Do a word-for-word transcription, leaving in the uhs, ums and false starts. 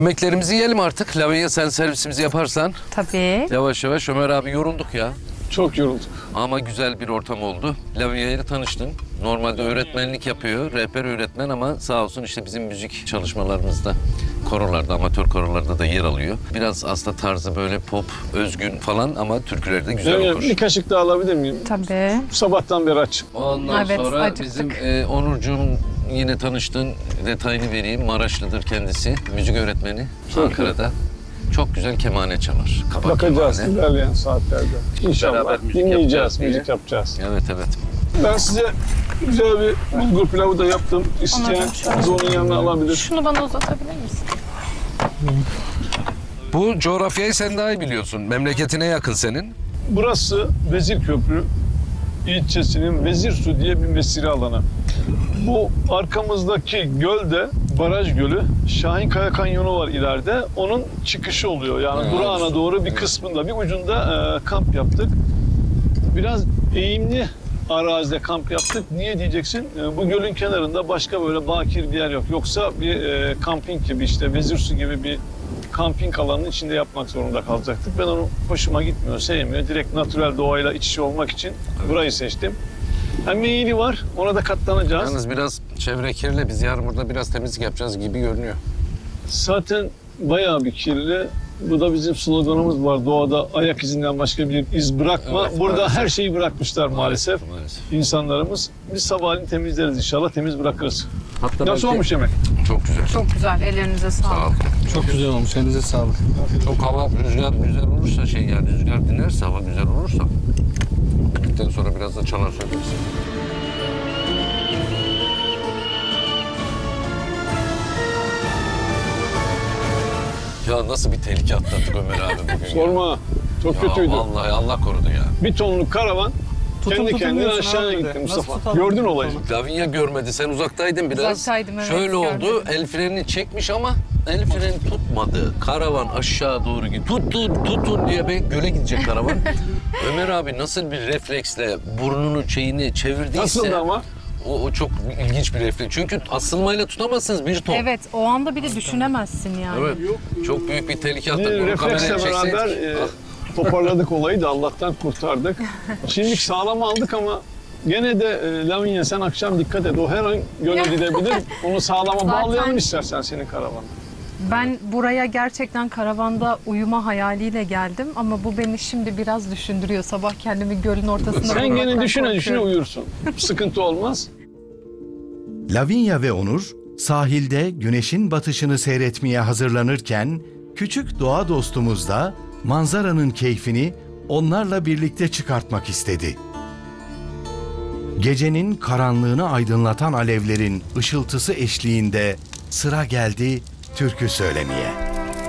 Yemeklerimizi yiyelim artık. Lavinia, sen servisimizi yaparsan. Tabii. Yavaş yavaş. Ömer abi, yorulduk ya. Çok yorulduk. Ama güzel bir ortam oldu. Lavinia ile tanıştın. Normalde öğretmenlik yapıyor. Rehber öğretmen ama sağ olsun işte bizim müzik çalışmalarımızda, korolarda, amatör korolarda da yer alıyor. Biraz aslında tarzı böyle pop, özgün falan ama türküleri de güzel Yani okur. bir kaşık daha alabilir miyim? Tabii. Sabahtan beri aç. Ondan Evet, sonra acıktık. bizim e, Onurcuğum, yine tanıştın, detayını vereyim. Maraşlıdır kendisi. Müzik öğretmeni Ankara'da. Çok güzel kemane çalar. Kabak Bakacağız kemane. ilerleyen saatlerde. İnşallah Beraber müzik dinleyeceğiz, yapacağız diye. müzik yapacağız. Evet evet. Ben size güzel bir bulgur pilavı da yaptım. İsteyen Onu onun yanına alabilir. Şunu bana uzatabilir misin? Bu coğrafyayı sen daha iyi biliyorsun. Memleketine yakın senin. Burası Vezirköprü ilçesinin Vezirsu diye bir mesire alanı. Bu arkamızdaki göl de Baraj Gölü. Şahinkaya Kanyonu var ileride. Onun çıkışı oluyor. Yani Ha, durağına doğru bir kısmında, bir ucunda e, kamp yaptık. Biraz eğimli arazide kamp yaptık. Niye diyeceksin? E, bu gölün kenarında başka böyle bakir bir yer yok. Yoksa bir e, kamping gibi, işte Vezirsu gibi bir kamping alanının içinde yapmak zorunda kalacaktık. Ben onu hoşuma gitmiyor, sevmiyor. Direkt natürel doğayla iç içe olmak için burayı seçtim. Hem meyili var, ona da katlanacağız. Yalnız biraz çevre kirli. Biz yarın burada biraz temizlik yapacağız gibi görünüyor. Zaten bayağı bir kirli. Bu da bizim sloganımız var. Doğada ayak izinden başka bir iz bırakma. Evet, Burada maalesef. her şeyi bırakmışlar maalesef. Maalesef. İnsanlarımız. Biz sabahleyin temizleriz inşallah. Temiz bırakırız. Hatta Nasıl belki- olmuş yemek? Çok güzel. Çok güzel. Ellerinize Sağ ol. sağlık. Çok güzel olmuş. Elinize sağlık. Çok hava, rüzgar güzel olursa şey yani rüzgar dinerse, hava güzel olursa bittikten sonra biraz da çalar söyleriz. Ya nasıl bir tehlike atlattık Ömer abi bugün ya. Sorma. Çok Ya kötüydü. vallahi Allah korudu ya. Bir tonluk karavan kendi kendine tutamıyorsun aşağıya abi. gitti Nasıl Mustafa. tutalım? Gördün olayı. Lavinia görmedi. Sen uzaktaydın biraz. Uzaktaydım, evet, Şöyle oldu. görmedim. El frenini çekmiş ama el freni tutmadı. Karavan aşağı doğru gitti. Tutun, tutun diye ben göle gidecek karavan. Ömer abi nasıl bir refleksle burnunu şeyini çevirdiyse. Nasıldı ama? O, o çok ilginç bir refleks. Çünkü asılmayla tutamazsınız bir ton. Evet, o anda bir de düşünemezsin yani. Evet. Çok büyük bir tehlike attık. Bir Onu refleksle kameraya beraber çekseydik. e, toparladık olayı da Allah'tan kurtardık. Şimdi sağlam aldık ama gene de e, Lavinia sen akşam dikkat et. O her an göle gidebilir. Onu sağlama Zaten- bağlayalım istersen senin karavanı. Ben buraya gerçekten karavanda uyuma hayaliyle geldim ama bu beni şimdi biraz düşündürüyor. Sabah kendimi gölün ortasında Sen bulmaktan gene düşüne düşüne korkuyorum. uyursun. Sıkıntı olmaz. Lavinia ve Onur sahilde güneşin batışını seyretmeye hazırlanırken küçük doğa dostumuz da manzaranın keyfini onlarla birlikte çıkartmak istedi. Gecenin karanlığını aydınlatan alevlerin ışıltısı eşliğinde sıra geldi türkü söylemeye.